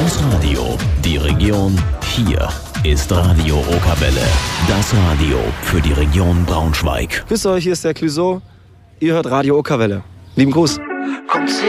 Das Radio, die Region, hier ist Radio Okerwelle. Das Radio für die Region Braunschweig. Grüß euch, hier ist der Clouseau. Ihr hört Radio Okerwelle. Lieben Gruß.